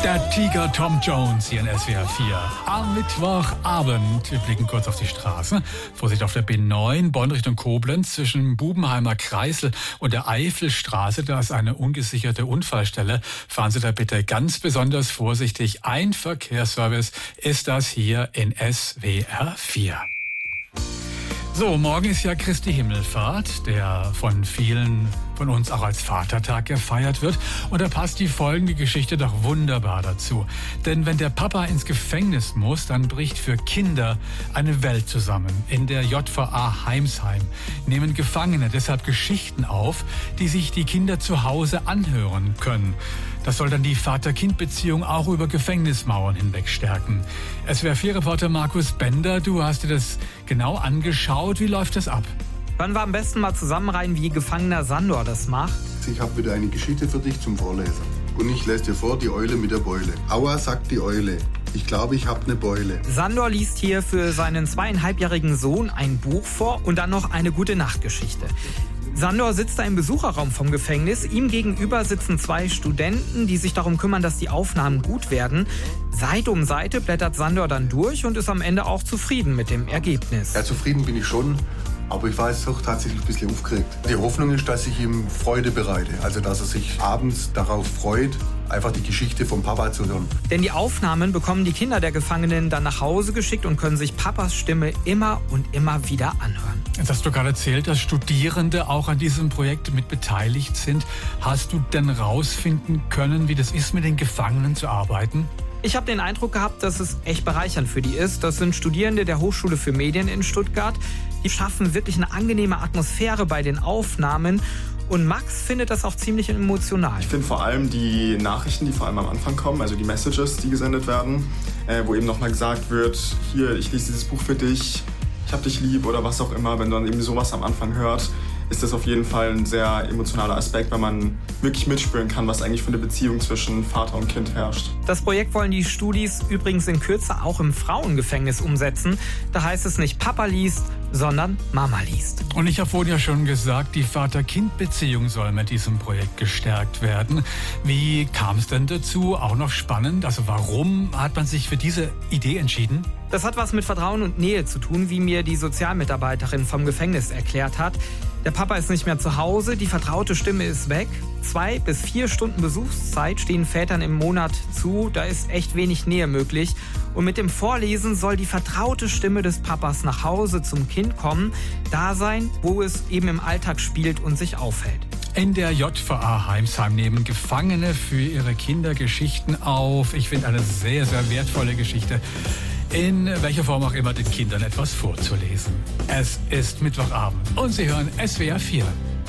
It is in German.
Der Tiger Tom Jones hier in SWR 4. Am Mittwochabend. Wir blicken kurz auf die Straße. Vorsicht auf der B9, Bonn Richtung Koblenz, zwischen Bubenheimer Kreisel und der Eifelstraße. Da ist eine ungesicherte Unfallstelle. Fahren Sie da bitte ganz besonders vorsichtig. Ein Verkehrsservice ist das hier in SWR 4. So, morgen ist ja Christi Himmelfahrt, der von vielen von uns auch als Vatertag gefeiert wird. Und da passt die folgende Geschichte doch wunderbar dazu. Denn wenn der Papa ins Gefängnis muss, dann bricht für Kinder eine Welt zusammen. In der JVA Heimsheim nehmen Gefangene deshalb Geschichten auf, die sich die Kinder zu Hause anhören können. Das soll dann die Vater-Kind-Beziehung auch über Gefängnismauern hinweg stärken. SWR4-Reporter Markus Bender, du hast dir das genau angeschaut. Wie läuft das ab? Hören wir am besten mal zusammen rein, wie Gefangener Sandor das macht. Ich habe wieder eine Geschichte für dich zum Vorlesen. Und ich lese dir vor, die Eule mit der Beule. Aua, sagt die Eule. Ich glaube, ich habe eine Beule. Sandor liest hier für seinen 2,5-jährigen Sohn ein Buch vor und dann noch eine Gute-Nacht-Geschichte. Sandor sitzt da im Besucherraum vom Gefängnis. Ihm gegenüber sitzen 2 Studenten, die sich darum kümmern, dass die Aufnahmen gut werden. Seite um Seite blättert Sandor dann durch und ist am Ende auch zufrieden mit dem Ergebnis. Ja, zufrieden bin ich schon, aber ich war jetzt doch tatsächlich ein bisschen aufgeregt. Die Hoffnung ist, dass ich ihm Freude bereite. Also, dass er sich abends darauf freut, einfach die Geschichte vom Papa zu hören. Denn die Aufnahmen bekommen die Kinder der Gefangenen dann nach Hause geschickt und können sich Papas Stimme immer und immer wieder anhören. Jetzt hast du gerade erzählt, dass Studierende auch an diesem Projekt mit beteiligt sind. Hast du denn rausfinden können, wie das ist, mit den Gefangenen zu arbeiten? Ich habe den Eindruck gehabt, dass es echt bereichernd für die ist. Das sind Studierende der Hochschule für Medien in Stuttgart. Die schaffen wirklich eine angenehme Atmosphäre bei den Aufnahmen. Und Max findet das auch ziemlich emotional. Ich finde vor allem die Nachrichten, die vor allem am Anfang kommen, also die Messages, die gesendet werden, wo eben nochmal gesagt wird, hier, ich lese dieses Buch für dich, ich hab dich lieb oder was auch immer. Wenn man eben sowas am Anfang hört, ist das auf jeden Fall ein sehr emotionaler Aspekt, weil man wirklich mitspüren kann, was eigentlich für eine Beziehung zwischen Vater und Kind herrscht. Das Projekt wollen die Studis übrigens in Kürze auch im Frauengefängnis umsetzen. Da heißt es nicht Papa liest, sondern Mama liest. Und ich habe vorhin ja schon gesagt, die Vater-Kind-Beziehung soll mit diesem Projekt gestärkt werden. Wie kam es denn dazu? Auch noch spannend. Also warum hat man sich für diese Idee entschieden? Das hat was mit Vertrauen und Nähe zu tun, wie mir die Sozialmitarbeiterin vom Gefängnis erklärt hat. Der Papa ist nicht mehr zu Hause, die vertraute Stimme ist weg. 2 bis 4 Stunden Besuchszeit stehen Vätern im Monat zu. Da ist echt wenig Nähe möglich. Und mit dem Vorlesen soll die vertraute Stimme des Papas nach Hause zum Kind kommen. Da sein, wo es eben im Alltag spielt und sich aufhält. In der JVA Heimsheim nehmen Gefangene für ihre Kinder Geschichten auf. Ich finde eine sehr, sehr wertvolle Geschichte. In welcher Form auch immer den Kindern etwas vorzulesen. Es ist Mittwochabend und Sie hören SWR 4.